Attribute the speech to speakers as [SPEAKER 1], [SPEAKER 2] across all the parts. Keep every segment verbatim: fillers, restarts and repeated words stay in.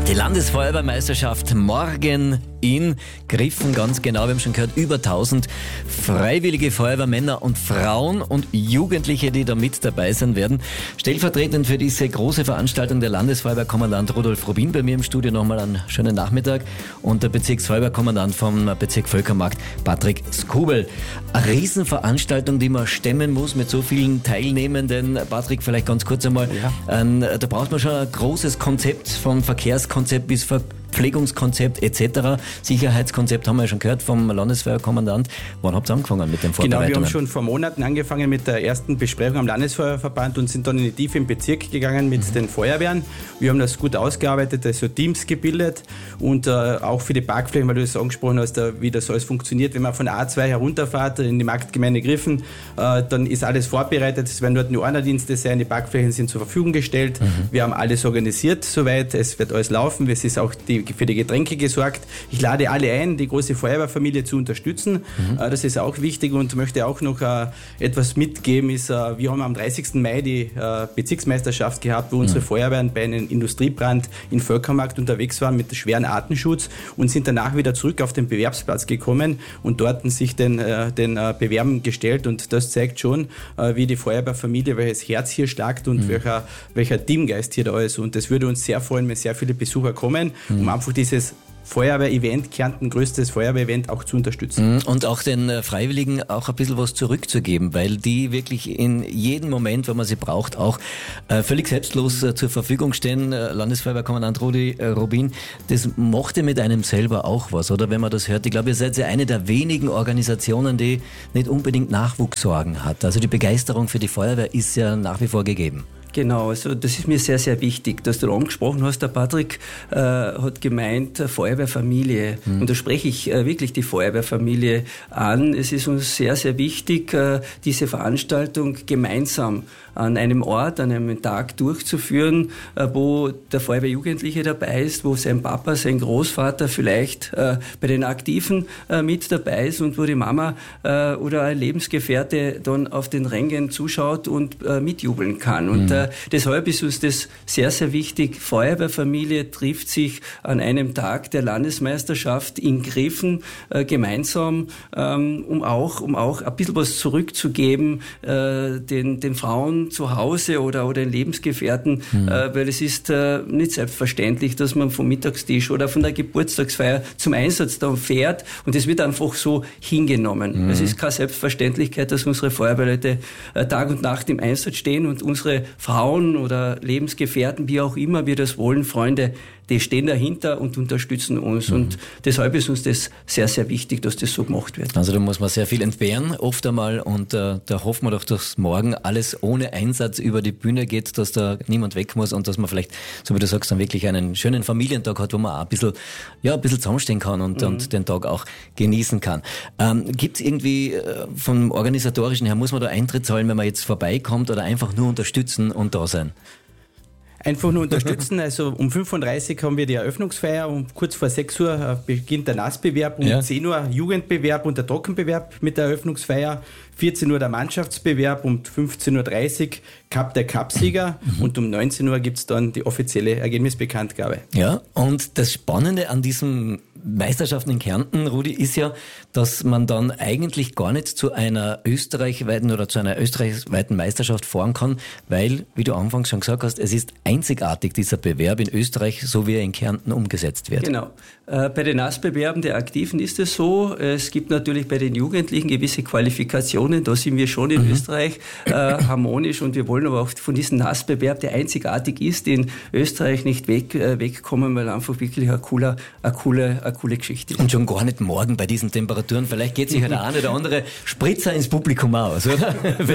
[SPEAKER 1] Die Landesfeuerwehrmeisterschaft morgen in Griffen, ganz genau, wir haben schon gehört, über tausend freiwillige Feuerwehrmänner und Frauen und Jugendliche, die da mit dabei sein werden. Stellvertretend für diese große Veranstaltung der Landesfeuerwehrkommandant Rudolf Rubin, bei mir im Studio nochmal einen schönen Nachmittag, und der Bezirksfeuerwehrkommandant vom Bezirk Völkermarkt, Patrick Skubel. Eine Riesenveranstaltung, die man stemmen muss mit so vielen Teilnehmenden. Patrick, vielleicht ganz kurz einmal, ja. ähm, da braucht man schon ein großes Konzept, vom Verkehrskonzept bis Verpflegungskonzept et cetera. Sicherheitskonzept haben wir ja schon gehört vom Landesfeuerkommandant. Wann habt ihr angefangen mit den Vorbereitungen?
[SPEAKER 2] Genau, wir haben schon vor Monaten angefangen mit der ersten Besprechung am Landesfeuerverband und sind dann in die Tiefe im Bezirk gegangen mit mhm. den Feuerwehren. Wir haben das gut ausgearbeitet, also Teams gebildet und äh, auch für die Parkflächen, weil du das angesprochen hast, äh, wie das alles funktioniert. Wenn man von A zwei herunterfährt in die Marktgemeinde Griffen, äh, dann ist alles vorbereitet. Es werden dort nur Ordnerdienste sein, die Parkflächen sind zur Verfügung gestellt. Mhm. Wir haben alles organisiert soweit, es wird alles laufen. Es ist auch die, für die Getränke gesorgt. Ich lade alle ein, die große Feuerwehrfamilie zu unterstützen. Mhm. Äh, das ist auch wichtig und möchte auch noch äh, etwas mitgeben. Ist, äh, wir haben am dreißigsten Mai die äh, Bezirksmeisterschaft gehabt, wo mhm. unsere Feuerwehren bei einem Industriebrand in Völkermarkt unterwegs waren mit schweren Artenschutz und sind danach wieder zurück auf den Bewerbsplatz gekommen und dort sich den, äh, den äh, Bewerben gestellt, und das zeigt schon, äh, wie die Feuerwehrfamilie, welches Herz hier schlagt und mhm. welcher, welcher Teamgeist hier da ist, und das würde uns sehr freuen, wenn sehr viele Besucher kommen, mhm. um einfach dieses Feuerwehr-Event, Kärnten größtes Feuerwehr-Event auch zu unterstützen.
[SPEAKER 1] Und auch den Freiwilligen auch ein bisschen was zurückzugeben, weil die wirklich in jedem Moment, wenn man sie braucht, auch äh, völlig selbstlos äh, zur Verfügung stehen. Äh, Landesfeuerwehrkommandant Rudi äh, Rubin, das macht ja mit einem selber auch was, oder? Wenn man das hört. Ich glaube, ihr seid ja eine der wenigen Organisationen, die nicht unbedingt Nachwuchssorgen hat. Also die Begeisterung für die Feuerwehr ist ja nach wie vor gegeben.
[SPEAKER 3] Genau, also das ist mir sehr, sehr wichtig, dass du angesprochen hast. Der Patrick äh, hat gemeint, Feuerwehrfamilie. Mhm. Und da spreche ich äh, wirklich die Feuerwehrfamilie an. Es ist uns sehr, sehr wichtig, äh, diese Veranstaltung gemeinsam an einem Ort, an einem Tag durchzuführen, äh, wo der Feuerwehrjugendliche dabei ist, wo sein Papa, sein Großvater vielleicht äh, bei den Aktiven äh, mit dabei ist und wo die Mama äh, oder ein Lebensgefährte dann auf den Rängen zuschaut und äh, mitjubeln kann. Und mhm. deshalb ist uns das sehr, sehr wichtig. Feuerwehrfamilie trifft sich an einem Tag der Landesmeisterschaft in Griffen äh, gemeinsam, ähm, um auch, um auch ein bisschen was zurückzugeben äh, den, den Frauen zu Hause oder, oder den Lebensgefährten, mhm. äh, weil es ist äh, nicht selbstverständlich, dass man vom Mittagstisch oder von der Geburtstagsfeier zum Einsatz dann fährt, und es wird einfach so hingenommen. Mhm. Es ist keine Selbstverständlichkeit, dass unsere Feuerwehrleute äh, Tag und Nacht im Einsatz stehen, und unsere Frauen oder Lebensgefährten, wie auch immer wir das wollen, Freunde, die stehen dahinter und unterstützen uns. Mhm. Und deshalb ist uns das sehr, sehr wichtig, dass das so gemacht wird.
[SPEAKER 1] Also da muss man sehr viel entbehren, oft einmal, und äh, da hoffen wir doch, dass morgen alles ohne Einsatz über die Bühne geht, dass da niemand weg muss und dass man vielleicht, so wie du sagst, dann wirklich einen schönen Familientag hat, wo man auch ein bisschen, ja, ein bisschen zusammenstehen kann und, mhm. und den Tag auch genießen kann. Ähm, gibt es irgendwie äh, vom Organisatorischen her, muss man da Eintritt zahlen, wenn man jetzt vorbeikommt, oder einfach nur unterstützen und da sein?
[SPEAKER 2] Einfach nur unterstützen. Also um fünf Uhr dreißig haben wir die Eröffnungsfeier, um kurz vor sechs Uhr beginnt der Nassbewerb, um ja. zehn Uhr Jugendbewerb und der Trockenbewerb mit der Eröffnungsfeier, vierzehn Uhr der Mannschaftsbewerb, um fünfzehn Uhr dreißig Cup der Cupsieger mhm. und um neunzehn Uhr gibt's dann die offizielle Ergebnisbekanntgabe.
[SPEAKER 1] Ja, und das Spannende an diesem Meisterschaften in Kärnten, Rudi, ist ja, dass man dann eigentlich gar nicht zu einer österreichweiten oder zu einer österreichweiten Meisterschaft fahren kann, weil, wie du anfangs schon gesagt hast, es ist einzigartig, dieser Bewerb in Österreich, so wie er in Kärnten umgesetzt wird.
[SPEAKER 3] Genau. Äh, bei den Nassbewerben der Aktiven ist es so, es gibt natürlich bei den Jugendlichen gewisse Qualifikationen, da sind wir schon in mhm. Österreich äh, harmonisch, und wir wollen aber auch von diesem Nassbewerb, der einzigartig ist, in Österreich nicht weg, äh, wegkommen, weil einfach wirklich eine coole, eine coole, eine coole Geschichte ist.
[SPEAKER 1] Und schon gar nicht morgen bei diesen Temperaturen, vielleicht geht sich ja der eine oder andere Spritzer ins Publikum aus, oder?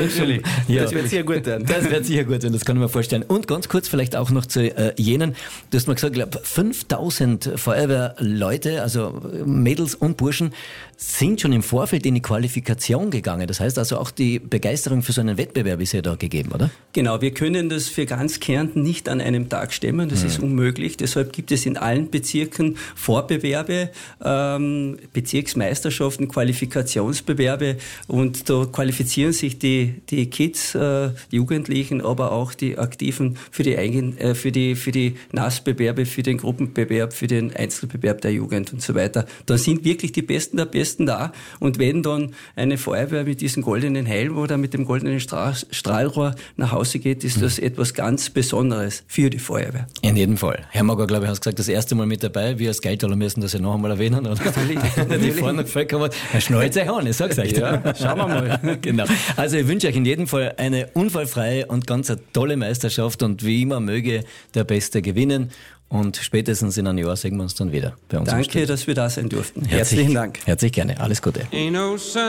[SPEAKER 2] Ja, das wird sicher gut werden.
[SPEAKER 1] Das wird sicher gut werden, das kann ich mir vorstellen. Und ganz kurz vielleicht auch noch zu äh, jenen, du hast mal gesagt, ich glaube, fünftausend Feuerwehrleute, also Mädels und Burschen, sind schon im Vorfeld in die Qualifikation gegangen. Das heißt also auch die Begeisterung für so einen Wettbewerb ist ja da gegeben, oder?
[SPEAKER 3] Genau, wir können das für ganz Kärnten nicht an einem Tag stemmen, das mhm. ist unmöglich. Deshalb gibt es in allen Bezirken Vorbewerbe, Wettbewerbe, ähm, Bezirksmeisterschaften, Qualifikationsbewerbe und da qualifizieren sich die, die Kids, äh, die Jugendlichen, aber auch die Aktiven für die, Eigen, äh, für die, für die N A S-Bewerbe, für den Gruppenbewerb, für den Einzelbewerb der Jugend und so weiter. Da sind wirklich die Besten der Besten da und wenn dann eine Feuerwehr mit diesem goldenen Helm oder mit dem goldenen Stra- Strahlrohr nach Hause geht, ist das etwas ganz Besonderes für die Feuerwehr.
[SPEAKER 1] In jedem Fall. Herr Magger, glaube ich, hast gesagt, das erste Mal mit dabei. Wir als Geldtaler müssen das ja noch einmal erwähnen. Oder?
[SPEAKER 3] Natürlich.
[SPEAKER 1] Die vorne gefällt haben. Er schnallt sich an, ich sag's euch.
[SPEAKER 2] Ja, schauen wir mal.
[SPEAKER 1] Genau. Also ich wünsche euch in jedem Fall eine unfallfreie und ganz eine tolle Meisterschaft und wie immer möge der Beste gewinnen. Und spätestens in einem Jahr sehen wir uns dann wieder bei uns.
[SPEAKER 3] Danke, dass wir da sein durften.
[SPEAKER 1] Herzlich,
[SPEAKER 2] Herzlichen Dank.
[SPEAKER 1] Herzlich gerne. Alles Gute.